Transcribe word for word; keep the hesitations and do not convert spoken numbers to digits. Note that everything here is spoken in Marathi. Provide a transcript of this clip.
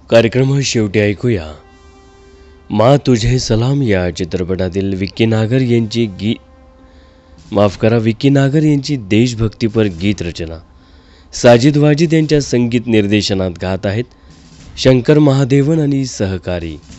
कार्यक्रम शेवटी ऐकूया मा तुझे सलाम या चित्रपटातील विक्की नागर यांची गी माफ करा विक्की नागर यांची देशभक्तीपर गीत रचना साजिद वाजिद यांच्या संगीत निर्देशनात गात आहेत शंकर महादेवन आणि सहकारी.